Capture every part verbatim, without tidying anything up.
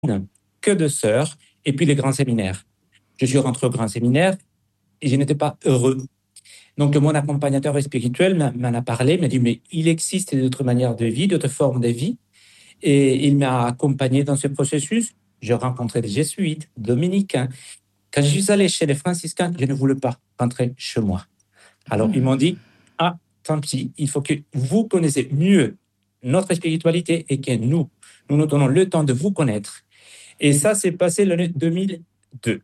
que de sœurs, et puis les grands séminaires. Je suis rentré au grand séminaire et je n'étais pas heureux. Donc, mon accompagnateur spirituel m'en a parlé, m'a dit, mais il existe d'autres manières de vie, d'autres formes de vie. Et il m'a accompagné dans ce processus. J'ai rencontré des jésuites, dominicains. Quand je suis allé chez les franciscains, je ne voulais pas rentrer chez moi. Alors, ils m'ont dit, ah, tant pis, il faut que vous connaissiez mieux notre spiritualité et que nous, nous nous donnons le temps de vous connaître. Et ça s'est passé l'année deux mille deux.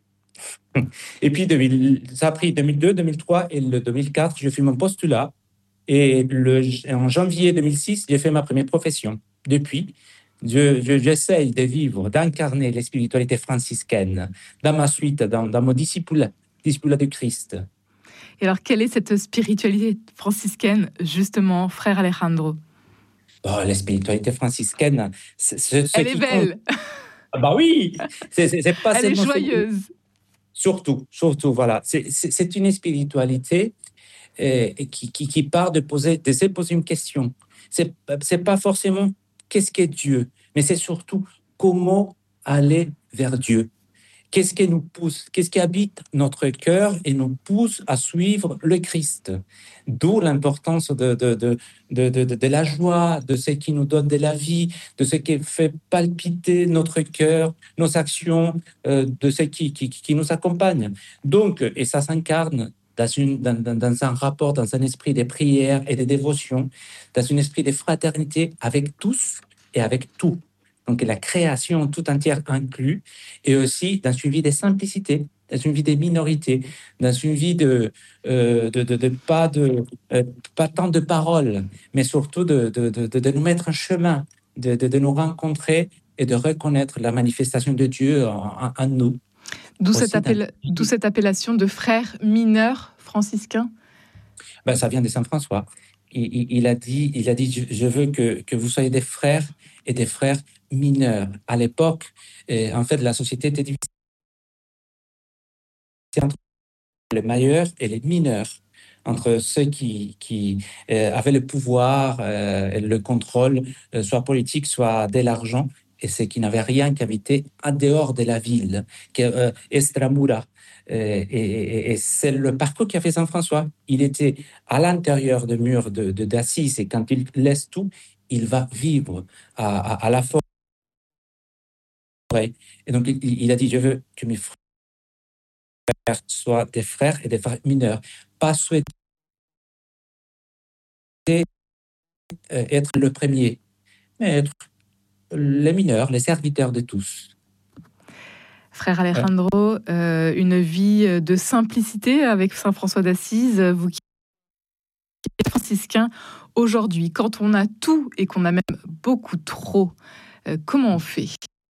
Et puis, deux mille, ça a pris deux mille deux, deux mille trois et le deux mille quatre, je fais mon postulat. Et le, en janvier deux mille six, j'ai fait ma première profession. Depuis, je, je, j'essaye de vivre, d'incarner la spiritualité franciscaine dans ma suite, dans, dans mon disciple, disciple de Christ. Et alors, quelle est cette spiritualité franciscaine, justement, frère Alejandro? Oh, la spiritualité franciscaine, c'est, c'est, elle est belle. Ah bah oui, c'est, c'est, c'est pas elle est seulement joyeuse. Ce... Surtout, surtout, voilà. C'est, c'est, c'est une spiritualité euh, qui, qui, qui part de poser, de se poser une question. C'est, c'est pas forcément qu'est-ce qu'est Dieu, mais c'est surtout comment aller vers Dieu. Qu'est-ce qui nous pousse, qu'est-ce qui habite notre cœur et nous pousse à suivre le Christ. D'où l'importance de, de, de, de, de, de la joie, de ce qui nous donne de la vie, de ce qui fait palpiter notre cœur, nos actions, euh, de ce qui, qui, qui nous accompagne. Donc, et ça s'incarne dans, une, dans, dans, dans un rapport, dans un esprit de prière et de dévotion, dans un esprit de fraternité avec tous et avec tout. Donc la création tout entière inclue, et aussi dans une vie de simplicité, dans une vie des minorités, dans une vie de, euh, de, de, de, pas, de euh, pas tant de paroles, mais surtout de, de, de, de nous mettre un chemin, de, de, de nous rencontrer et de reconnaître la manifestation de Dieu en, en nous. D'où cette, appel, d'où cette appellation de frère mineur franciscain. Ben, ça vient de Saint François. Il, il, il a dit, il a dit je, je veux que, que vous soyez des frères et des frères mineurs. À l'époque, euh, en fait, la société était divisée entre les majeurs et les mineurs, entre ceux qui, qui euh, avaient le pouvoir, euh, et le contrôle, euh, soit politique, soit de l'argent, et ceux qui n'avaient rien qu'habiter en dehors de la ville, que, euh, extramura. Euh, et, et, et c'est le parcours qu'a fait Saint François. Il était à l'intérieur des murs de, de, d'Assise, et quand il laisse tout, il va vivre à, à, à la forêt. Et donc, il, il a dit, je veux que mes frères soient des frères et des frères mineurs, pas souhaiter être le premier, mais être les mineurs, les serviteurs de tous. Frère Alejandro, euh, une vie de simplicité avec Saint François d'Assise, vous qui êtes franciscain aujourd'hui, quand on a tout et qu'on a même beaucoup trop, euh, comment on fait?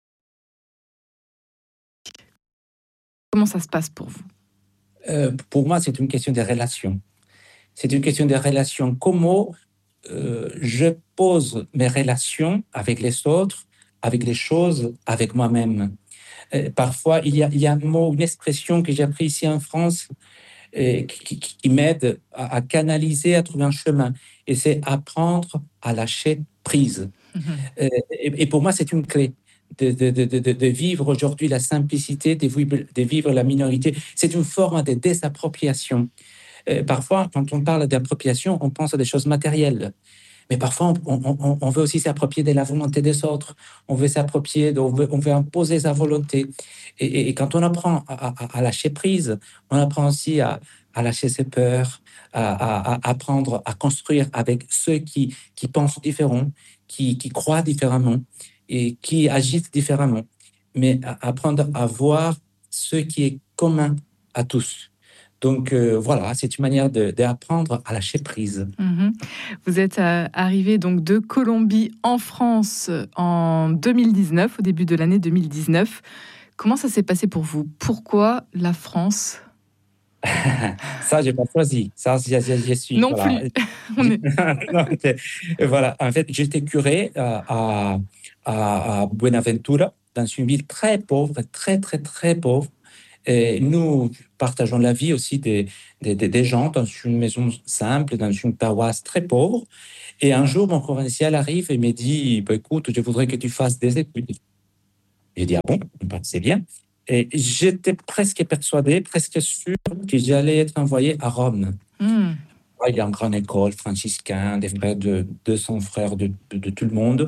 Comment ça se passe pour vous? euh, Pour moi, c'est une question de relations. C'est une question de relations. Comment euh, je pose mes relations avec les autres, avec les choses, avec moi-même. Euh, parfois, il y, a, il y a un mot, une expression que j'ai appris ici en France euh, qui, qui, qui m'aide à, à canaliser, à trouver un chemin. Et c'est apprendre à lâcher prise. Mmh. Euh, et, et pour moi, c'est une clé. De, de, de, de, de vivre aujourd'hui la simplicité, de vivre, de vivre la minorité. C'est une forme de désappropriation. Euh, parfois, quand on parle d'appropriation, on pense à des choses matérielles. Mais parfois, on, on, on veut aussi s'approprier de la volonté des autres. On veut s'approprier, on veut, on veut imposer sa volonté. Et, et, et quand on apprend à, à, à lâcher prise, on apprend aussi à, à lâcher ses peurs, à, à, à apprendre à construire avec ceux qui, qui pensent différemment, qui, qui croient différemment et qui agissent différemment. Mais à apprendre à voir ce qui est commun à tous. Donc euh, voilà, c'est une manière d'apprendre à lâcher prise. Mmh. Vous êtes euh, arrivé donc de Colombie en France en deux mille dix-neuf, au début de l'année deux mille dix-neuf. Comment ça s'est passé pour vous? Pourquoi la France? Ça, j'ai pas choisi. Ça, j'y suis. Non voilà. plus. On est... non, voilà. En fait, j'étais curé à, à, à Buenaventura, dans une ville très pauvre, très, très, très pauvre. Et nous partageons la vie aussi des, des, des gens dans une maison simple, dans une paroisse très pauvre. Et un jour, mon provincial arrive et me dit bah, « Écoute, je voudrais que tu fasses des études. » J'ai dit, ah bon, c'est bien. Et j'étais presque persuadé, presque sûr que j'allais être envoyé à Rome. Mmh. Il y a une grande école franciscaine, des frères de deux cents frères de, de, de tout le monde.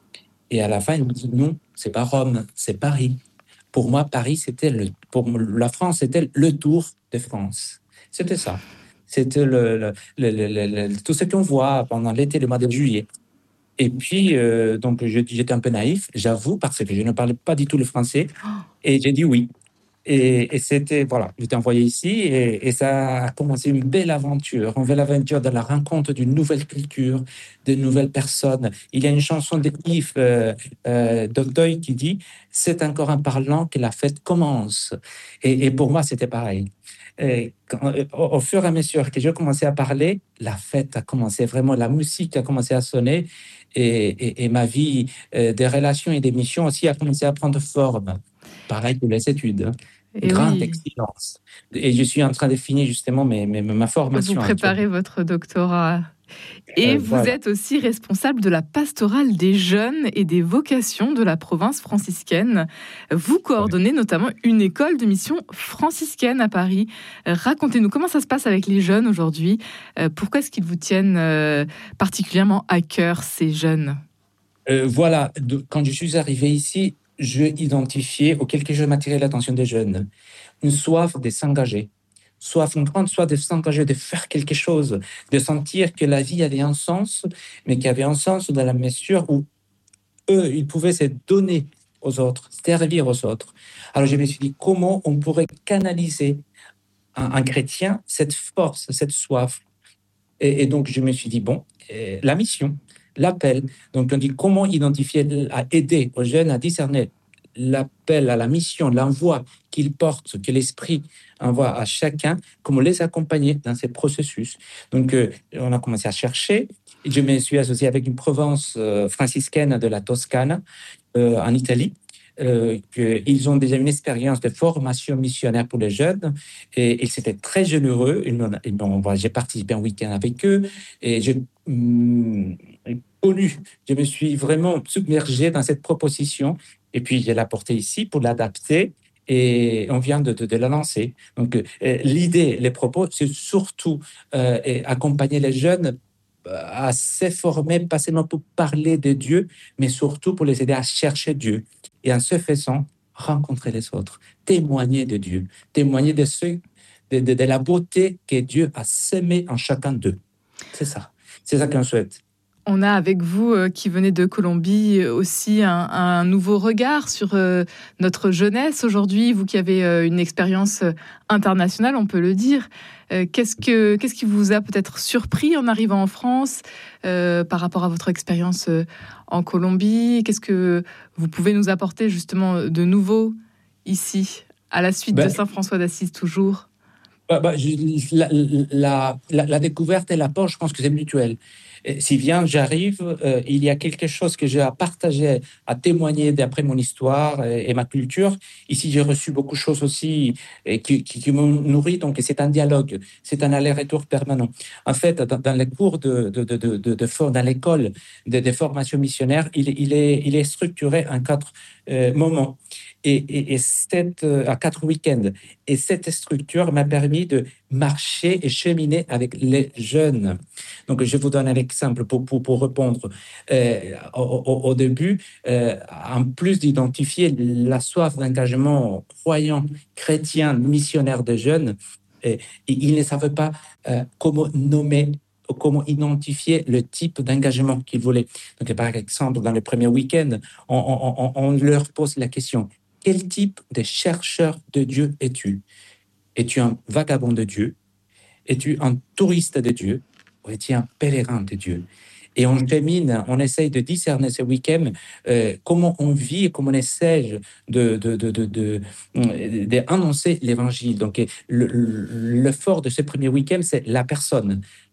Et à la fin, il me dit, non, c'est pas Rome, c'est Paris. Pour moi, Paris, c'était le, pour la France, c'était le Tour de France. C'était ça. C'était le, le, le, le, le, tout ce qu'on voit pendant l'été, le mois de juillet. Et puis, euh, donc, je, j'étais un peu naïf, j'avoue, parce que je ne parlais pas du tout le français. Et j'ai dit oui. Et, et c'était, voilà, j'étais envoyé ici et, et ça a commencé une belle aventure, une belle aventure de la rencontre d'une nouvelle culture, de nouvelles personnes. Il y a une chanson de Yves euh, euh, Doctoy qui dit « C'est encore en parlant que la fête commence ». Et, et pour moi, c'était pareil. Et quand, au, au fur et à mesure que j'ai commencé à parler, la fête a commencé, vraiment, la musique a commencé à sonner et, et, et ma vie euh, des relations et des missions aussi a commencé à prendre forme. Pareil que les études. Et Grande oui, excellence. Et je suis en train de finir justement mes, mes, ma vous formation actuelle. préparez votre doctorat. Et Euh, vous voilà. êtes aussi responsable de la pastorale des jeunes et des vocations de la province franciscaine. Vous coordonnez notamment une école de mission franciscaine à Paris. Racontez-nous comment ça se passe avec les jeunes aujourd'hui. Pourquoi est-ce qu'ils vous tiennent particulièrement à cœur, ces jeunes ? Euh, voilà, de, quand je suis arrivé ici, je identifiais auquel que je m'attirais l'attention des jeunes. Une soif de s'engager. Soif, une grande soif de s'engager, de faire quelque chose, de sentir que la vie avait un sens, mais qu'il y avait un sens dans la mesure où eux, ils pouvaient se donner aux autres, servir aux autres. Alors je me suis dit, comment on pourrait canaliser un, un chrétien cette force, cette soif. Et, et donc je me suis dit, bon, euh, la mission, l'appel, donc on dit comment identifier, à aider aux jeunes à discerner l'appel à la mission, l'envoi qu'ils portent, que l'Esprit envoie à chacun, comment les accompagner dans ces processus. Donc, euh, on a commencé à chercher. Et je me suis associé avec une province euh, franciscaine de la Toscane, euh, en Italie. Euh, ils ont déjà une expérience de formation missionnaire pour les jeunes et, et c'était très généreux. Ils m'ont, ils m'ont, voilà, j'ai participé un week-end avec eux et j'ai hum, connu, je me suis vraiment submergé dans cette proposition et puis je l'ai apportée ici pour l'adapter et on vient de, de, de la lancer. Donc euh, l'idée, les propos, c'est surtout euh, accompagner les jeunes à se former, pas seulement pour parler de Dieu, mais surtout pour les aider à chercher Dieu. Et en se faisant, rencontrer les autres, témoigner de Dieu, témoigner de, ceux, de, de, de la beauté que Dieu a semée en chacun d'eux. C'est ça. C'est ça qu'on souhaite. On a avec vous, euh, qui venez de Colombie, aussi un, un nouveau regard sur euh, notre jeunesse aujourd'hui. Vous qui avez euh, une expérience internationale, on peut le dire. Euh, qu'est-ce, que, qu'est-ce qui vous a peut-être surpris en arrivant en France euh, par rapport à votre expérience euh, en Colombie ? Qu'est-ce que vous pouvez nous apporter justement de nouveau ici, à la suite ben, de Saint François d'Assise toujours ? bah, bah, je, la, la, la, la découverte et l'apport, je pense que c'est mutuel. Si bien j'arrive, euh, il y a quelque chose que j'ai à partager, à témoigner d'après mon histoire et, et ma culture. Ici, j'ai reçu beaucoup de choses aussi et qui, qui, qui me nourrissent. Donc, c'est un dialogue, c'est un aller-retour permanent. En fait, dans, dans les cours de, de, de, de, de, de dans l'école de, de formation missionnaire, il, il, est, il est structuré en quatre euh, moments. Et, et, et cette, euh, à quatre week-ends. Et cette structure m'a permis de marcher et cheminer avec les jeunes. Donc, je vous donne un exemple pour, pour, pour répondre. Euh, au, au, au début, euh, en plus d'identifier la soif d'engagement croyant, chrétien, missionnaire des jeunes, euh, ils ne savaient pas euh, comment nommer, comment identifier le type d'engagement qu'ils voulaient. Donc, par exemple, dans le premier week-end, on, on, on, on leur pose la question: quel type de chercheur de Dieu es-tu? Es-tu un vagabond de Dieu? Es-tu un touriste de Dieu? Ou es-tu un pèlerin de Dieu? Et on chemine, on essaye de discerner ce week-end euh, comment on vit et comment on essaie de, de, de, de, de, d'annoncer l'évangile. Donc, le, le, le fort de ce premier week-end, c'est la personne.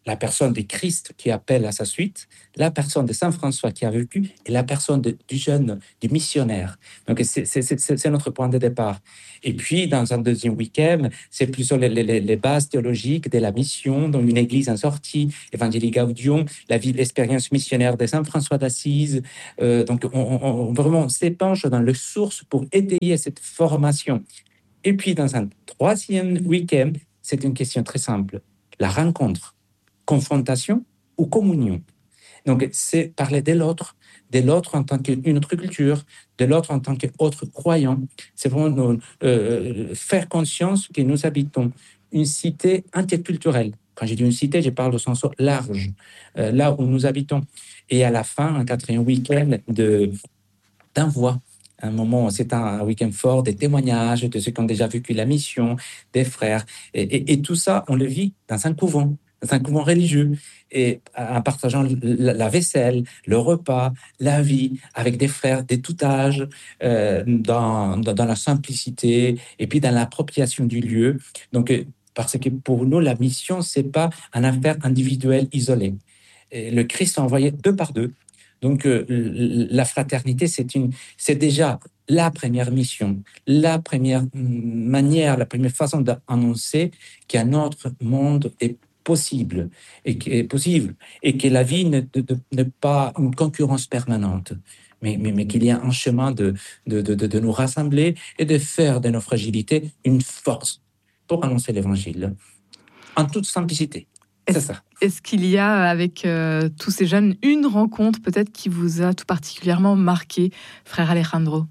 la personne de Christ qui appelle à sa suite, la personne de Saint François qui a vécu et la personne de, du jeune, du missionnaire. Donc, c'est, c'est, c'est, c'est notre point de départ. Et puis, dans un deuxième week-end, c'est plutôt les, les, les bases théologiques de la mission, donc une église en sortie, Evangelii Gaudium, la vie, l'expérience missionnaire de Saint François d'Assise. Euh, donc, on, on, on vraiment s'épanche dans les sources pour étayer cette formation. Et puis, dans un troisième week-end, c'est une question très simple. La rencontre, confrontation ou communion. Donc, c'est parler de l'autre, de l'autre en tant qu'une autre culture, de l'autre en tant qu'autre croyant. C'est vraiment nous, euh, faire conscience que nous habitons une cité interculturelle. Quand je dis une cité, je parle au sens large, euh, là où nous habitons. Et à la fin, un quatrième week-end de, d'envoi. Un moment, c'est un week-end fort, des témoignages de ceux qui ont déjà vécu la mission, des frères. Et, et, et tout ça, on le vit dans un couvent, dans un couvent religieux. Et en partageant la, la vaisselle, le repas, la vie, avec des frères de tout âge, euh, dans, dans, dans la simplicité et puis dans l'appropriation du lieu. Donc, parce que pour nous, la mission, c'est pas une affaire individuelle isolée. Et le Christ a envoyé deux par deux. Donc, euh, la fraternité, c'est, une, c'est déjà la première mission, la première manière, la première façon d'annoncer qu'un autre monde est possible et, est possible, et que la vie n'est, n'est pas une concurrence permanente, mais, mais, mais qu'il y a un chemin de, de, de, de nous rassembler et de faire de nos fragilités une force pour annoncer l'Évangile en toute simplicité. C'est Est-ce, ça. Est-ce qu'il y a, avec euh, tous ces jeunes, une rencontre peut-être qui vous a tout particulièrement marqué, frère Alejandro,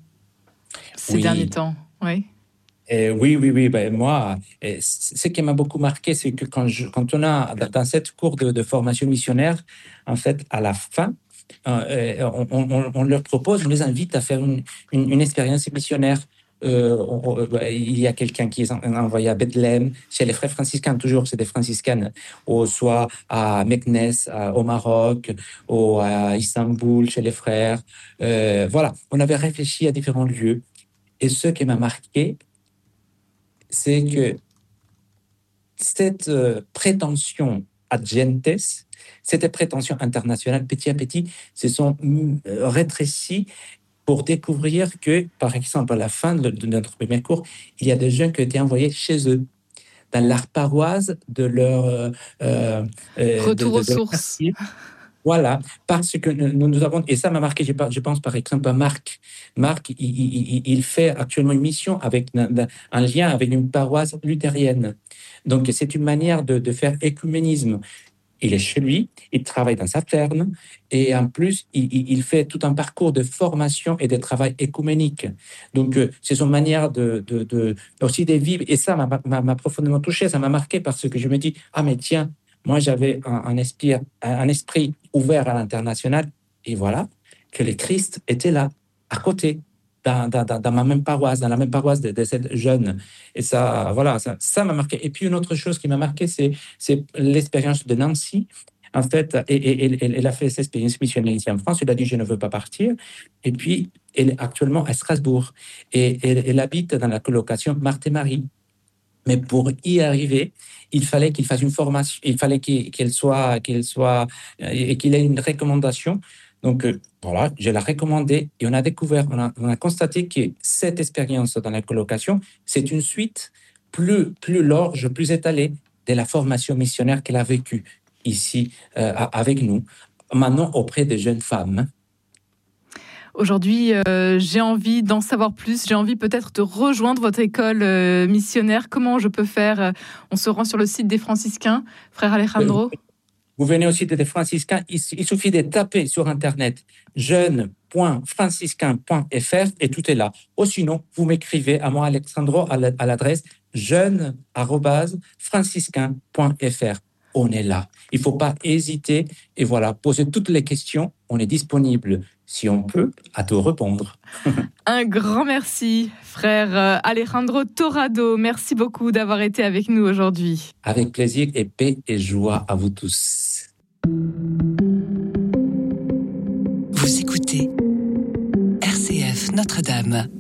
ces Oui. derniers temps? Oui. Et oui, oui, oui. Ben, moi, ce qui m'a beaucoup marqué, c'est que quand, je, quand on a, dans cette cours de, de formation missionnaire, en fait, à la fin, euh, on, on, on leur propose, on les invite à faire une, une, une expérience missionnaire. Euh, on, on, il y a quelqu'un qui est envoyé à Bethléem, chez les frères franciscains, toujours, c'est des franciscaines, ou soit à Meknes, à, au Maroc, ou à Istanbul, chez les frères. Euh, voilà, on avait réfléchi à différents lieux. Et ce qui m'a marqué, c'est que cette euh, prétention ad gentes, cette prétention internationale, petit à petit, se sont euh, rétrécies pour découvrir que, par exemple, à la fin de, de notre premier cours, il y a des jeunes qui ont été envoyés chez eux, dans leur paroisse de leur... Euh, euh, Retour de, de, aux de sources. Voilà, parce que nous, nous avons, et ça m'a marqué, je, je pense par exemple à Marc. Marc, il, il, il fait actuellement une mission avec un, un lien avec une paroisse luthérienne. Donc, c'est une manière de, de faire écuménisme. Il est chez lui, il travaille dans sa ferme, et en plus, il, il fait tout un parcours de formation et de travail écuménique. Donc, c'est son manière de, de, de, aussi de vivre, et ça m'a, m'a, m'a profondément touché, ça m'a marqué parce que je me dis, ah mais tiens, moi j'avais un, un, esprit, un esprit ouvert à l'international, et voilà, que le Christ était là, à côté. Dans, dans, dans ma même paroisse, dans la même paroisse de, de cette jeune. Et ça, voilà, ça, ça m'a marqué. Et puis, une autre chose qui m'a marqué, c'est, c'est l'expérience de Nancy. En fait, et, et, et, elle a fait cette expérience missionnaire ici en France. Elle a dit, je ne veux pas partir. Et puis, elle est actuellement à Strasbourg. Et elle, elle habite dans la colocation Marthe et Marie. Mais pour y arriver, il fallait qu'il fasse une formation, il fallait qu'il, qu'elle soit, qu'elle soit, et qu'il ait une recommandation. Donc, euh, voilà, je l'ai recommandé et on a découvert, on a, on a constaté que cette expérience dans la colocation, c'est une suite plus, plus large, plus étalée de la formation missionnaire qu'elle a vécue ici euh, avec nous, maintenant auprès des jeunes femmes. Aujourd'hui, euh, j'ai envie d'en savoir plus. J'ai envie peut-être de rejoindre votre école euh, missionnaire. Comment je peux faire? On se rend sur le site des franciscains, frère Alejandro. Vous venez au site des franciscains, il, il suffit de taper sur Internet jeune point franciscain point f r et tout est là. Ou sinon, vous m'écrivez à moi, Alexandro, à l'adresse jeune arobase franciscain point f r. On est là. Il ne faut pas hésiter et voilà, poser toutes les questions. On est disponible, si on peut, à tout répondre. Un grand merci, frère Alejandro Torrado. Merci beaucoup d'avoir été avec nous aujourd'hui. Avec plaisir et paix et joie à vous tous. Vous écoutez R C F Notre-Dame.